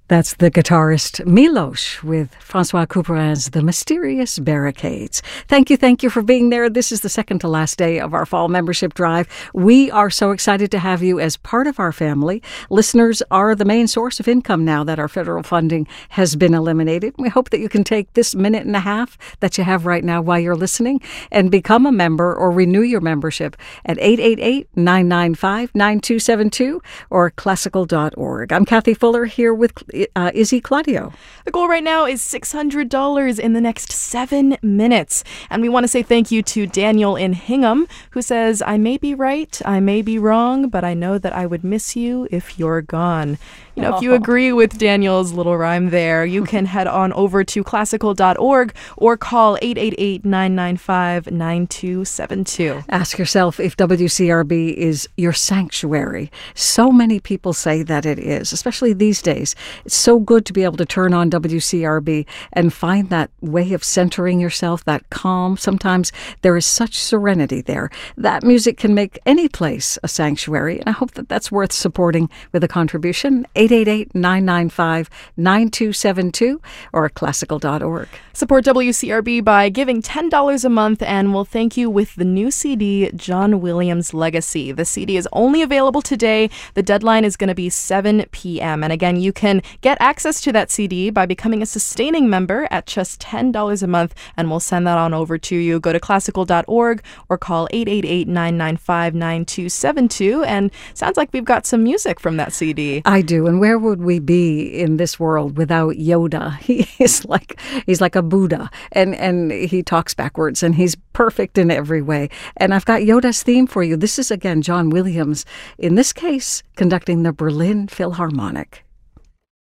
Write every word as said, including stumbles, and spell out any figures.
That's the guitarist Milos with Francois Couperin's The Mysterious Barricades. Thank you, thank you for being there. This is the second to last day of our fall membership drive. We are so excited to have you as part of our family. Listeners are the main source of income now that our federal funding has been eliminated. We hope that you can take this minute and a half that you have right now while you're listening and become a member or renew your membership at eight eight eight, nine nine five, nine two seven two or classical dot org. I'm Kathy Fuller here with Uh, Izzy Claudio. The goal right now is six hundred dollars in the next seven minutes. And we want to say thank you to Daniel in Hingham, who says, I may be right, I may be wrong, but I know that I would miss you if you're gone. You know, oh. If you agree with Daniel's little rhyme there, you can head on over to classical dot org or call eight eight eight, nine nine five, nine two seven two. Ask yourself if W C R B is your sanctuary. So many people say that it is, especially these days. It's so good to be able to turn on W C R B and find that way of centering yourself, that calm. Sometimes there is such serenity there. That music can make any place a sanctuary, and I hope that that's worth supporting with a contribution. eight eight eight, nine nine five, nine two seven two or classical dot org. Support W C R B by giving ten dollars a month, and we'll thank you with the new C D, John Williams' Legacy. The C D is only available today. The deadline is going to be seven p.m. And again, you can get access to that C D by becoming a sustaining member at just ten dollars a month, and we'll send that on over to you. Go to classical dot org or call eight eight eight, nine nine five, nine two seven two, and sounds like we've got some music from that C D. I do, and where would we be in this world without Yoda? He is like he's like a Buddha, and, and he talks backwards, and he's perfect in every way. And I've got Yoda's theme for you. This is, again, John Williams, in this case, conducting the Berlin Philharmonic.